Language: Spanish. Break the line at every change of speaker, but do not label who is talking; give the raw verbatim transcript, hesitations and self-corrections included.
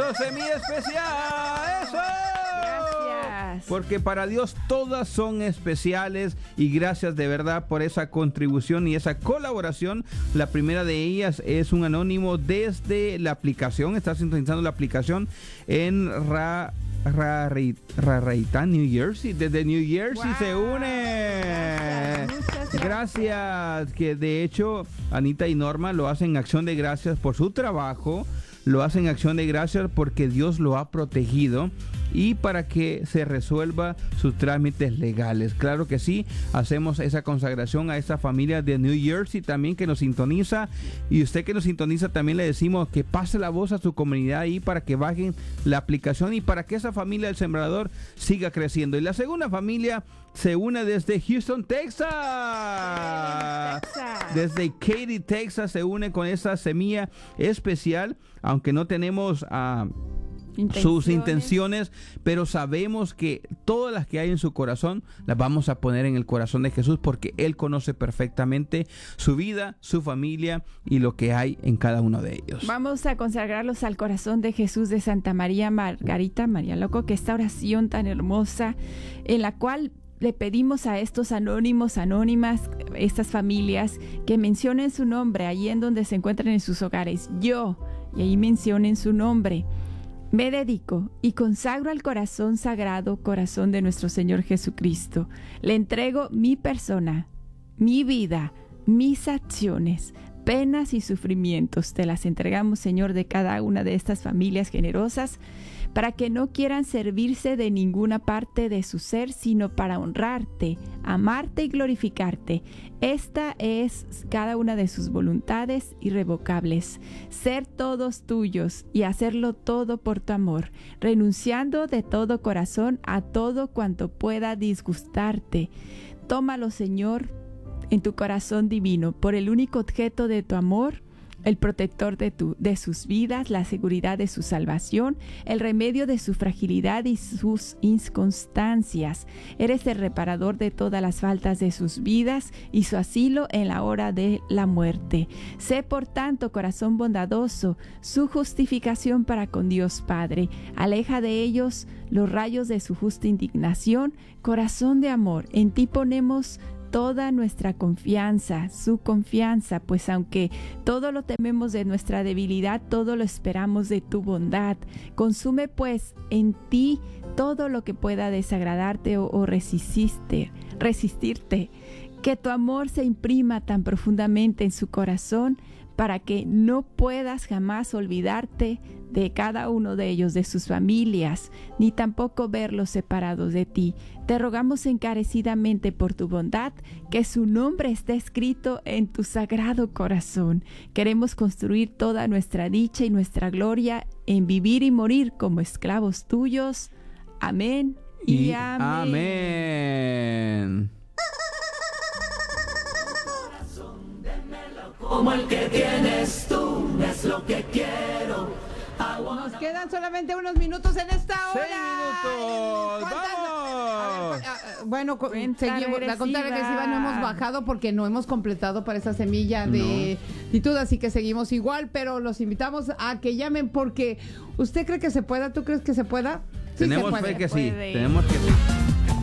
semilla especial. ¡Eso!
Gracias.
Porque para Dios todas son especiales y gracias de verdad por esa contribución y esa colaboración. La primera de ellas es un anónimo desde la aplicación, está sintonizando la aplicación en Ra... Raritan, New Jersey. Desde New Jersey wow. se une.
Gracias, muchas
gracias.
gracias.
Que de hecho Anita y Norma lo hacen en acción de gracias por su trabajo. Lo hacen en acción de gracias porque Dios lo ha protegido y para que se resuelva sus trámites legales. Claro que sí, hacemos esa consagración a esta familia de New Jersey también que nos sintoniza, y usted que nos sintoniza también le decimos que pase la voz a su comunidad ahí para que bajen la aplicación y para que esa familia del Sembrador siga creciendo. Y la segunda familia se une desde Houston, Texas.
Texas.
Desde Katy, Texas se une con esa semilla especial, aunque no tenemos a uh, intenciones. sus intenciones, pero sabemos que todas las que hay en su corazón las vamos a poner en el corazón de Jesús porque Él conoce perfectamente su vida, su familia y lo que hay en cada uno de ellos.
Vamos a consagrarlos al corazón de Jesús de Santa María Margarita, María Loco, que esta oración tan hermosa en la cual le pedimos a estos anónimos, anónimas, estas familias, que mencionen su nombre allí en donde se encuentran en sus hogares. Yo, y ahí mencionen su nombre. Me dedico y consagro al corazón sagrado, corazón de nuestro Señor Jesucristo. Le entrego mi persona, mi vida, mis acciones, penas y sufrimientos. Te las entregamos, Señor, de cada una de estas familias generosas, para que no quieran servirse de ninguna parte de su ser, sino para honrarte, amarte y glorificarte. Esta es cada una de sus voluntades irrevocables. Ser todos tuyos y hacerlo todo por tu amor, renunciando de todo corazón a todo cuanto pueda disgustarte. Tómalo, Señor, en tu corazón divino, por el único objeto de tu amor, el protector de, tu, de sus vidas, la seguridad de su salvación, el remedio de su fragilidad y sus inconstancias. Eres el reparador de todas las faltas de sus vidas y su asilo en la hora de la muerte. Sé, por tanto, corazón bondadoso, su justificación para con Dios Padre. Aleja de ellos los rayos de su justa indignación. Corazón de amor, en ti ponemos toda nuestra confianza, su confianza, pues aunque todo lo tememos de nuestra debilidad, todo lo esperamos de tu bondad. Consume pues en ti todo lo que pueda desagradarte o, o resistirte, resistirte. Que tu amor se imprima tan profundamente en su corazón para que no puedas jamás olvidarte de cada uno de ellos, de sus familias, ni tampoco verlos separados de ti. Te rogamos encarecidamente por tu bondad, que su nombre esté escrito en tu sagrado corazón. Queremos construir toda nuestra dicha y nuestra gloria en vivir y morir como esclavos tuyos. Amén y, y amén.
Amén.
Como el que tienes tú, es lo que quiero.
Nos quedan solamente unos minutos en esta hora.
¡Seis minutos! ¡Vamos!
Ver, bueno,
cuenta
seguimos. La cuenta regresiva no hemos bajado porque no hemos completado para esa semilla de actitud, así que seguimos igual, pero los invitamos a que llamen porque ¿usted cree que se pueda? ¿Tú crees que se pueda?
Sí, tenemos
se puede.
fe que
puede.
sí, tenemos que sí.